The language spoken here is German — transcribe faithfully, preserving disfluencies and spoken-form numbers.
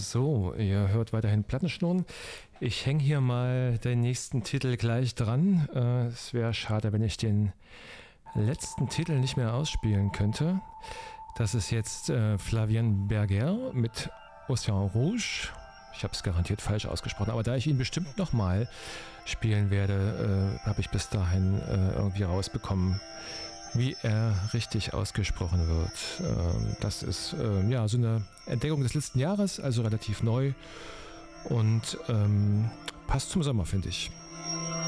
So, ihr hört weiterhin Plattenschnurren. Ich hänge hier mal den nächsten Titel gleich dran. Äh, es wäre schade, wenn ich den letzten Titel nicht mehr ausspielen könnte. Das ist jetzt äh, Flavien Berger mit Océan Rouge. Ich habe es garantiert falsch ausgesprochen, aber da ich ihn bestimmt nochmal spielen werde, äh, habe ich bis dahin äh, irgendwie rausbekommen, wie er richtig ausgesprochen wird. Ähm, das ist äh, ja so eine Entdeckung des letzten Jahres, also relativ neu und ähm, passt zum Sommer, finde ich.